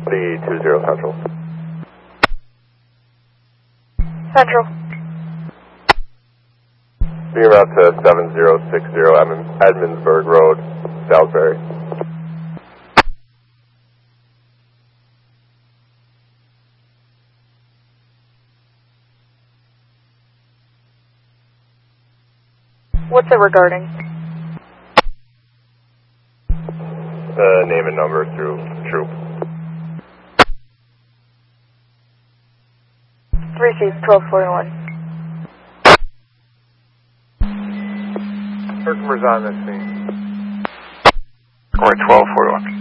20 Central. Central. Being route to 7060 Edmundsburg Road, Salisbury. What's it regarding? The name and number through troop. 3C 1241. Herkimer's on this scene. Or 1241.